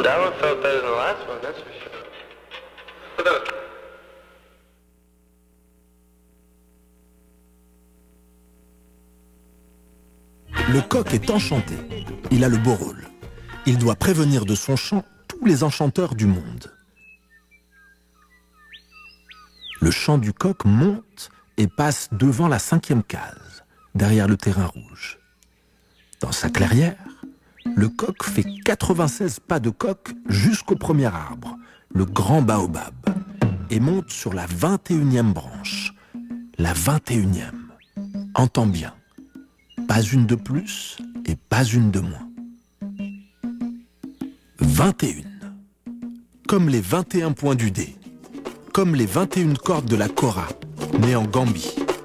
That one felt better than the last one, that's for sure. Le coq est enchanté. Il a le beau rôle. Il doit prévenir de son chant tous les enchanteurs du monde. Le chant du coq monte et passe devant la 5e case, derrière le terrain rouge. Dans sa clairière, le coq fait 96 pas de coq jusqu'au premier arbre, le grand baobab, et monte sur la 21e branche. La 21e. Entends bien. Pas une de plus et pas une de moins. 21. Comme les 21 points du dé. Comme les 21 cordes de la kora, née en Gambie.